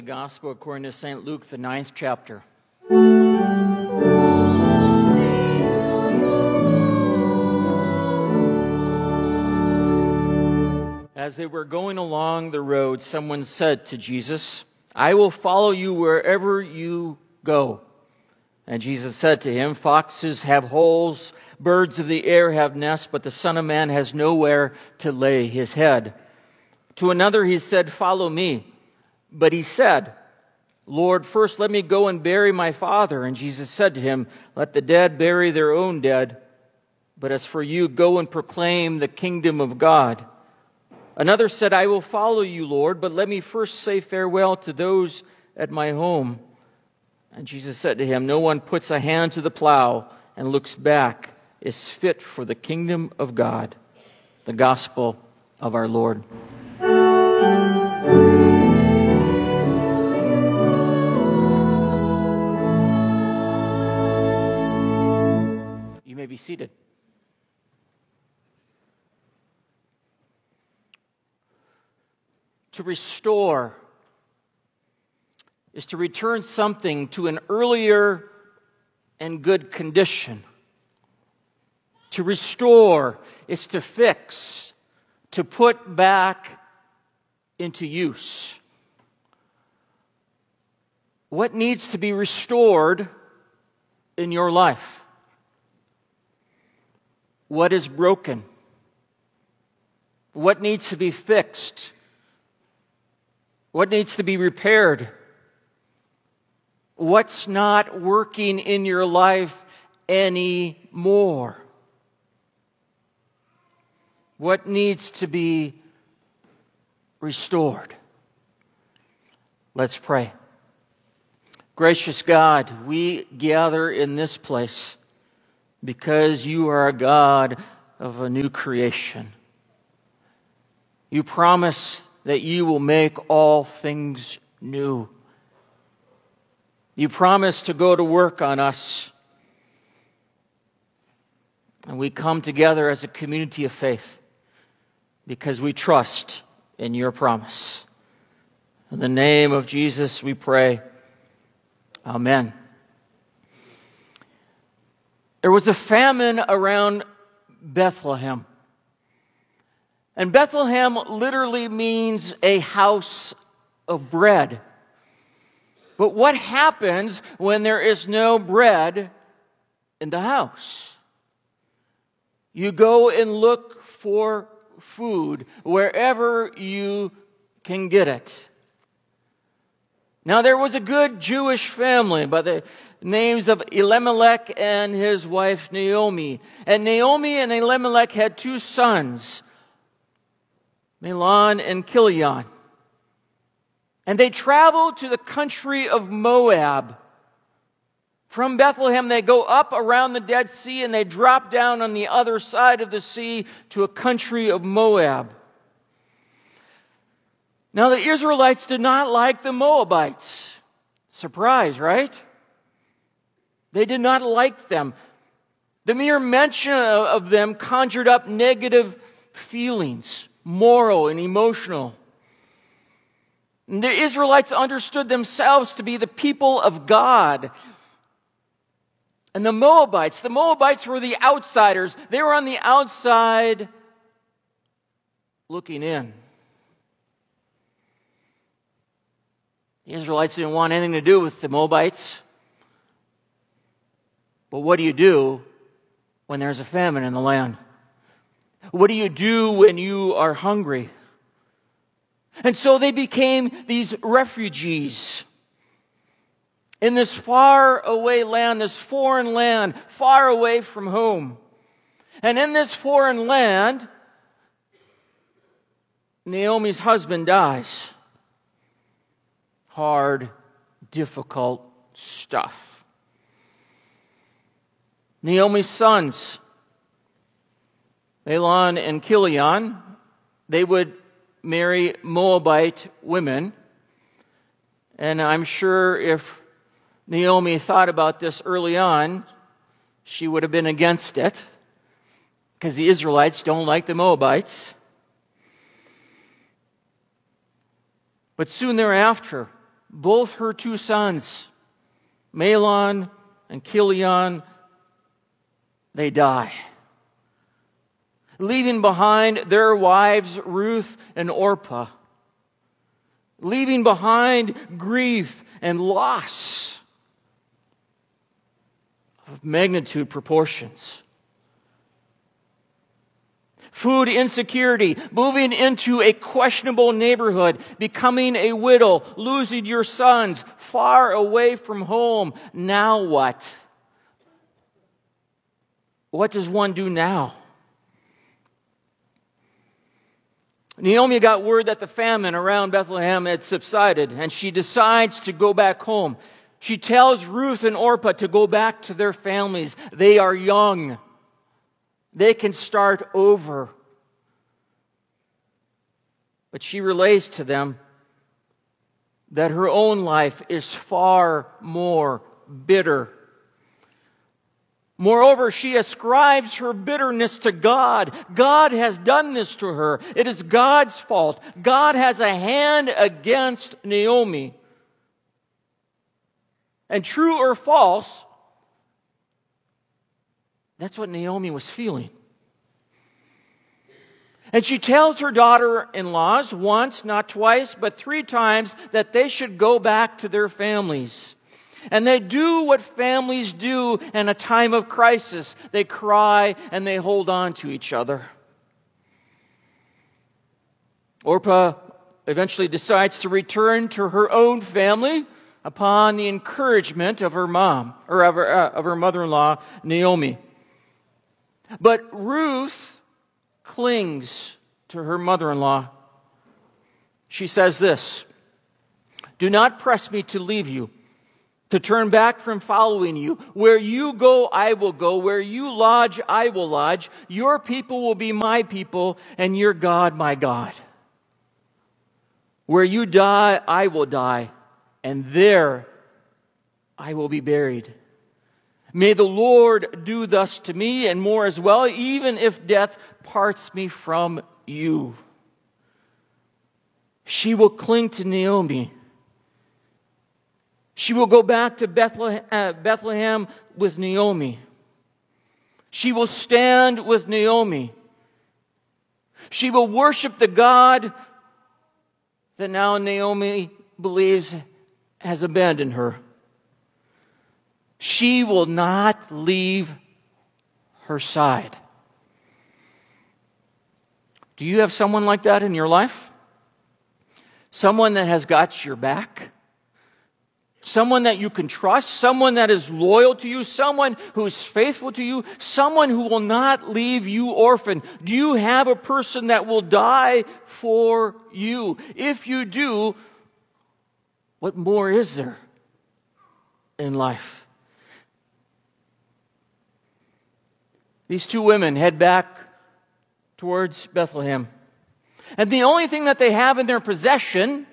Holy Gospel according to St. Luke, the 9th chapter. As they were going along the road, someone said to Jesus, "I will follow you wherever you go." And Jesus said to him, "Foxes have holes, birds of the air have nests, but the Son of Man has nowhere to lay his head." To another he said, "Follow me." But he said, "Lord, first let me go and bury my father." And Jesus said to him, "Let the dead bury their own dead. But as for you, go and proclaim the kingdom of God." Another said, "I will follow you, Lord, but let me first say farewell to those at my home." And Jesus said to him, "No one puts a hand to the plow and looks back is fit for the kingdom of God." The gospel of our Lord. You may be seated. To restore is to return something to an earlier and good condition. To restore is to fix, to put back into use. What needs to be restored in your life? What is broken? What needs to be fixed? What needs to be repaired? What's not working in your life anymore? What needs to be restored? Let's pray. Gracious God, we gather in this place because you are a God of a new creation. You promise that you will make all things new. You promise to go to work on us. And we come together as a community of faith because we trust in your promise. In the name of Jesus we pray. Amen. There was a famine around Bethlehem. And Bethlehem literally means a house of bread. But what happens when there is no bread in the house? You go and look for food wherever you can get it. Now there was a good Jewish family by the names of Elimelech and his wife Naomi. And Naomi and Elimelech had two sons, Mahlon and Chilion. And they traveled to the country of Moab. From Bethlehem, they go up around the Dead Sea and they drop down on the other side of the sea to a country of Moab. Now the Israelites did not like the Moabites. Surprise, right? They did not like them. The mere mention of them conjured up negative feelings, moral and emotional. And the Israelites understood themselves to be the people of God. And the Moabites were the outsiders. They were on the outside looking in. The Israelites didn't want anything to do with the Moabites. But what do you do when there's a famine in the land? What do you do when you are hungry? And so they became these refugees in this far away land, this foreign land, far away from home. And in this foreign land, Naomi's husband dies. Hard, difficult stuff. Naomi's sons, Mahlon and Chilion, they would marry Moabite women. And I'm sure if Naomi thought about this early on, she would have been against it, because the Israelites don't like the Moabites. But soon thereafter, both her two sons, Mahlon and Chilion, they die, leaving behind their wives Ruth and Orpah, leaving behind grief and loss of magnitude proportions. Food insecurity, moving into a questionable neighborhood, becoming a widow, losing your sons, far away from home. Now what? What does one do now? Naomi got word that the famine around Bethlehem had subsided, and she decides to go back home. She tells Ruth and Orpah to go back to their families. They are young. They can start over. But she relays to them that her own life is far more bitter. Moreover, she ascribes her bitterness to God. God has done this to her. It is God's fault. God has a hand against Naomi. And true or false, that's what Naomi was feeling. And she tells her daughter-in-laws once, not twice, but 3 times that they should go back to their families. And they do what families do in a time of crisis. They cry and they hold on to each other. Orpah eventually decides to return to her own family upon the encouragement of her mom, or of her mother-in-law, Naomi. But Ruth clings to her mother-in-law. She says this, "Do not press me to leave you, to turn back from following you. Where you go, I will go. Where you lodge, I will lodge. Your people will be my people, and your God, my God. Where you die, I will die, and there I will be buried. May the Lord do thus to me, and more as well, even if death parts me from you." She will cling to Naomi. She will go back to Bethlehem with Naomi. She will stand with Naomi. She will worship the God that now Naomi believes has abandoned her. She will not leave her side. Do you have someone like that in your life? Someone that has got your back? Someone that you can trust, someone that is loyal to you, someone who is faithful to you, someone who will not leave you orphan. Do you have a person that will die for you? If you do, what more is there in life? These 2 women head back towards Bethlehem. And the only thing that they have in their possession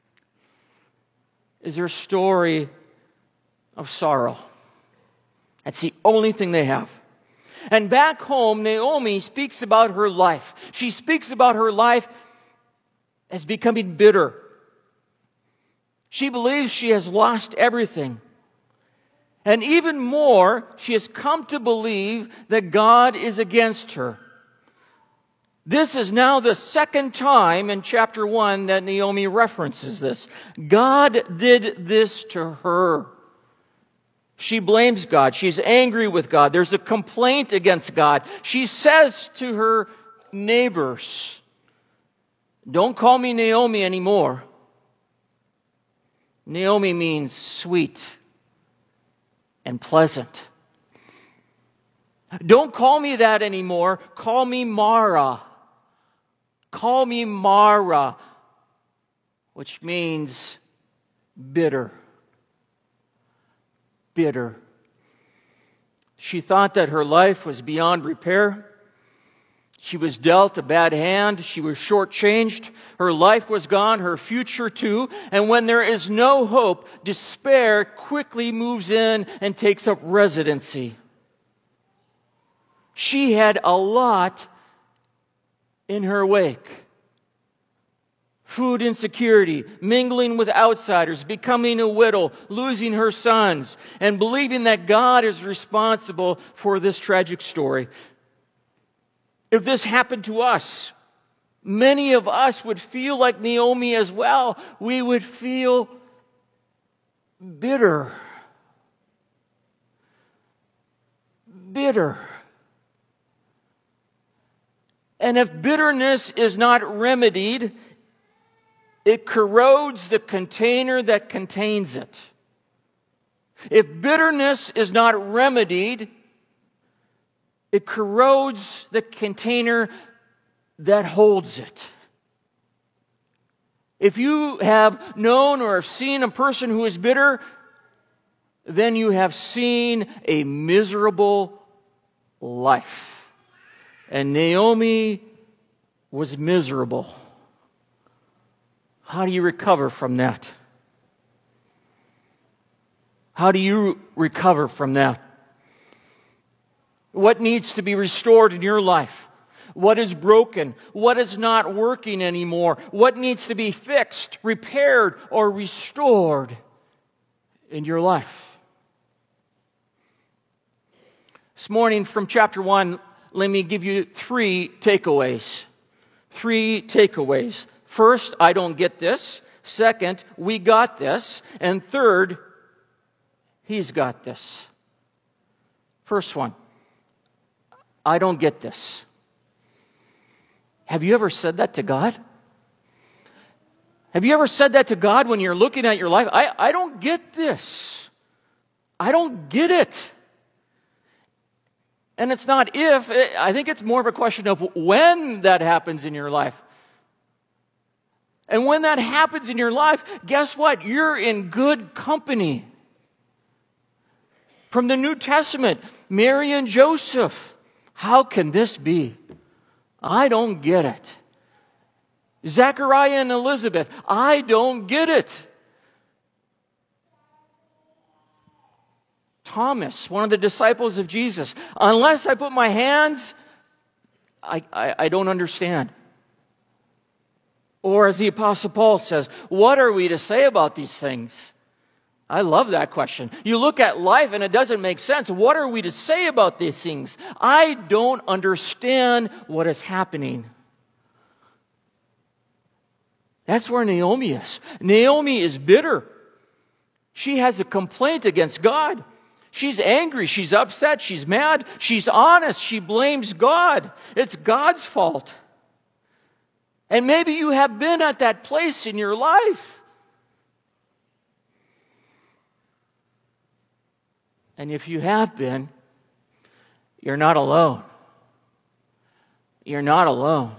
is their story of sorrow. That's the only thing they have. And back home, Naomi speaks about her life. She speaks about her life as becoming bitter. She believes she has lost everything. And even more, she has come to believe that God is against her. This is now the 2nd time in chapter 1 that Naomi references this. God did this to her. She blames God. She's angry with God. There's a complaint against God. She says to her neighbors, "Don't call me Naomi anymore." Naomi means sweet and pleasant. Don't call me that anymore. Call me Mara. Call me Mara, which means bitter. Bitter. She thought that her life was beyond repair. She was dealt a bad hand. She was shortchanged. Her life was gone, her future too. And when there is no hope, despair quickly moves in and takes up residency. She had a lot in her wake. food insecurity, mingling with outsiders, becoming a widow, losing her sons, and believing that God is responsible for this tragic story. If this happened to us, many of us would feel like Naomi as well. We would feel bitter. Bitter. And if bitterness is not remedied, it corrodes the container that contains it. If bitterness is not remedied, it corrodes the container that holds it. If you have known or have seen a person who is bitter, then you have seen a miserable life. And Naomi was miserable. How do you recover from that? How do you recover from that? What needs to be restored in your life? What is broken? What is not working anymore? What needs to be fixed, repaired, or restored in your life? This morning from chapter 1, let me give you 3 takeaways. 3 takeaways. First, I don't get this. Second, we got this. And third, He's got this. First one, I don't get this. Have you ever said that to God? Have you ever said that to God when you're looking at your life? I don't get this. I don't get it. And it's not if, I think it's more of a question of when that happens in your life. And when that happens in your life, guess what? You're in good company. From the New Testament, Mary and Joseph. How can this be? I don't get it. Zechariah and Elizabeth. I don't get it. Thomas, one of the disciples of Jesus. Unless I put my hands, I don't understand. Or as the Apostle Paul says, what are we to say about these things? I love that question. You look at life and it doesn't make sense. What are we to say about these things? I don't understand what is happening. That's where Naomi is. Naomi is bitter. She has a complaint against God. She's angry. She's upset. She's mad. She's honest. She blames God. It's God's fault. And maybe you have been at that place in your life. And if you have been, you're not alone. You're not alone.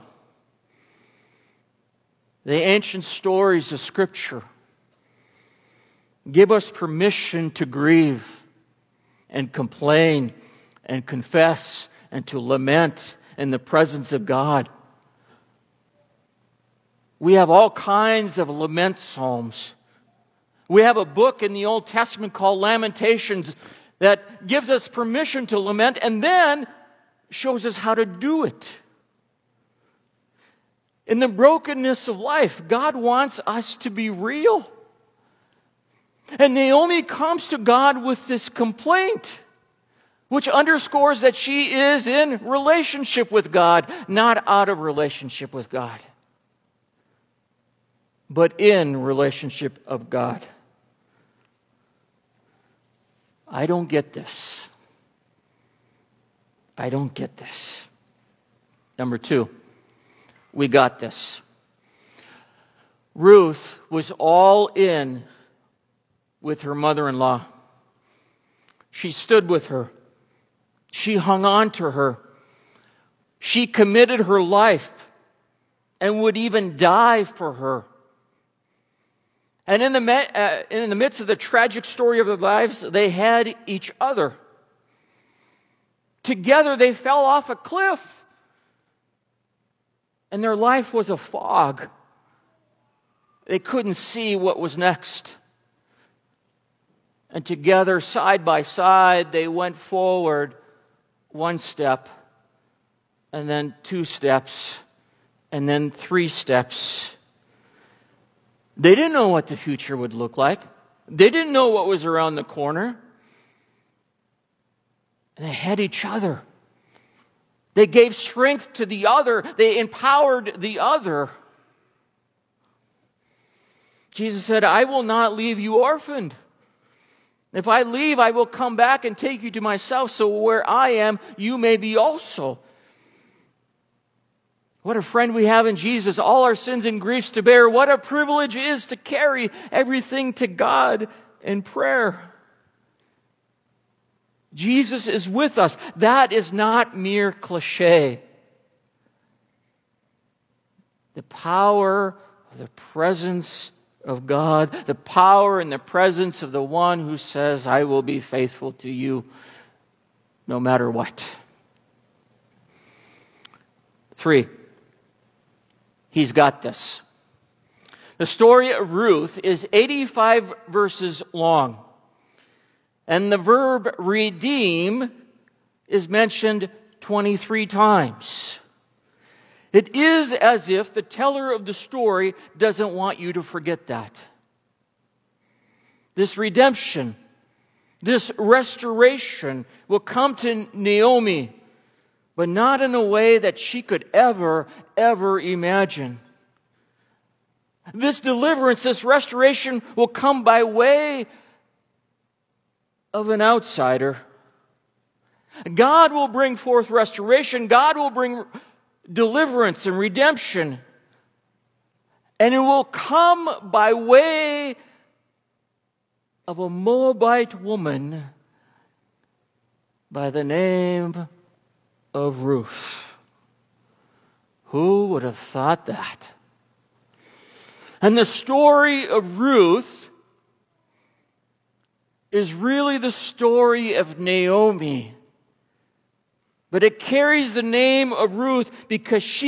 The ancient stories of Scripture give us permission to grieve and complain and confess and to lament in the presence of God. We have all kinds of lament psalms. We have a book in the Old Testament called Lamentations that gives us permission to lament and then shows us how to do it. In the brokenness of life, God wants us to be real. And Naomi comes to God with this complaint, which underscores that she is in relationship with God, not out of relationship with God, but in relationship of God. I don't get this. I don't get this. Number 2, we got this. Ruth was all in with her mother-in-law. She stood with her. She hung on to her. She committed her life and would even die for her. And in the midst of the tragic story of their lives, they had each other. Together they fell off a cliff. And their life was a fog. They couldn't see what was next. And together, side by side, they went forward 1 step, and then 2 steps, and then 3 steps. They didn't know what the future would look like. They didn't know what was around the corner. And they had each other. They gave strength to the other. They empowered the other. Jesus said, I will not leave you orphaned. If I leave, I will come back and take you to myself, so where I am, you may be also. What a friend we have in Jesus, all our sins and griefs to bear. What a privilege it is to carry everything to God in prayer. Jesus is with us. That is not mere cliche. The power of the presence of God, the power and the presence of the one who says, I will be faithful to you no matter what. 3, He's got this. The story of Ruth is 85 verses long. And the verb redeem is mentioned 23 times. It is as if the teller of the story doesn't want you to forget that. This redemption, this restoration will come to Naomi, but not in a way that she could ever imagine. This deliverance, this restoration will come by way of an outsider. God will bring forth restoration. God will bring deliverance and redemption. And it will come by way of a Moabite woman by the name of Ruth. Who would have thought that? And the story of Ruth is really the story of Naomi. But it carries the name of Ruth because she